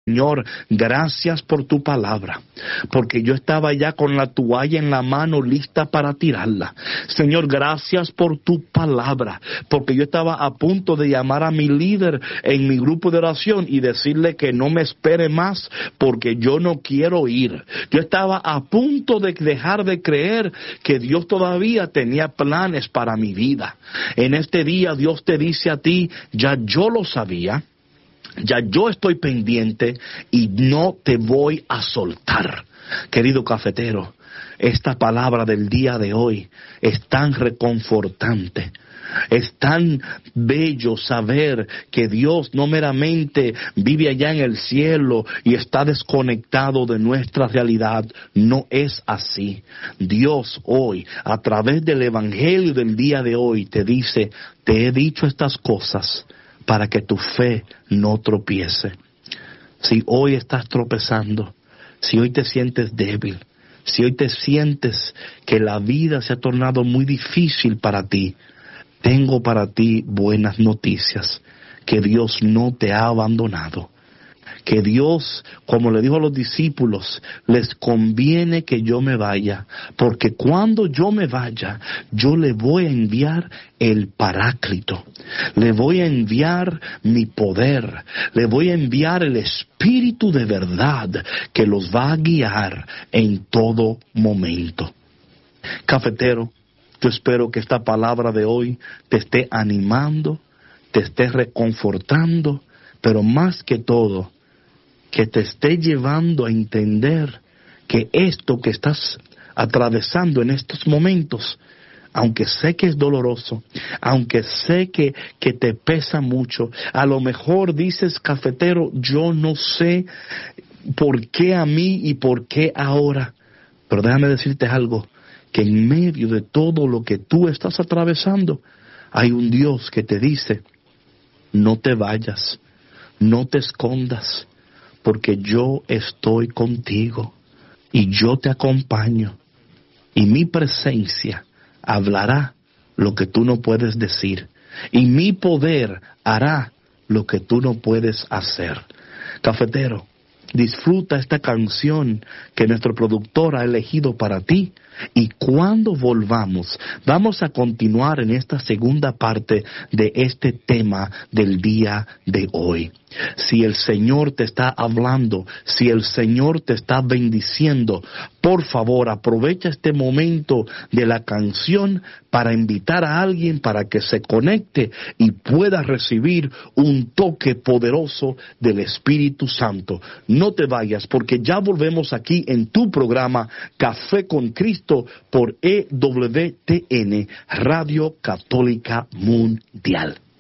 Señor, gracias por tu palabra, porque yo estaba ya con la toalla en la mano lista para tirarla. Señor, gracias por tu palabra, porque yo estaba a punto de llamar a mi líder en mi grupo de oración y decirle que no me espere más porque yo no quiero ir. Yo estaba a punto de dejar de creer que Dios todavía tenía planes para mi vida. En este día Dios te dice a ti, ya yo lo sabía. Ya yo estoy pendiente y no te voy a soltar. Querido cafetero, esta palabra del día de hoy es tan reconfortante. Es tan bello saber que Dios no meramente vive allá en el cielo y está desconectado de nuestra realidad. No es así. Dios hoy, a través del evangelio del día de hoy, te dice, te he dicho estas cosas para que tu fe no tropiece. Si hoy estás tropezando, si hoy te sientes débil, si hoy te sientes que la vida se ha tornado muy difícil para ti, tengo para ti buenas noticias, que Dios no te ha abandonado. Que Dios, como le dijo a los discípulos, les conviene que yo me vaya, porque cuando yo me vaya, yo le voy a enviar el Paráclito, le voy a enviar mi poder, le voy a enviar el Espíritu de verdad que los va a guiar en todo momento. Cafetero, yo espero que esta palabra de hoy te esté animando, te esté reconfortando, pero más que todo, que te esté llevando a entender que esto que estás atravesando en estos momentos, aunque sé que es doloroso, aunque sé que te pesa mucho, a lo mejor dices, cafetero, yo no sé por qué a mí y por qué ahora, pero déjame decirte algo, que en medio de todo lo que tú estás atravesando, hay un Dios que te dice, no te vayas, no te escondas, porque yo estoy contigo y yo te acompaño y mi presencia hablará lo que tú no puedes decir y mi poder hará lo que tú no puedes hacer. Cafetero, disfruta esta canción que nuestro productor ha elegido para ti y cuando volvamos vamos a continuar en esta segunda parte de este tema del día de hoy. Si el Señor te está hablando, si el Señor te está bendiciendo, por favor aprovecha este momento de la canción para invitar a alguien para que se conecte y pueda recibir un toque poderoso del Espíritu Santo. No te vayas porque ya volvemos aquí en tu programa Café con Cristo por EWTN, Radio Católica Mundial.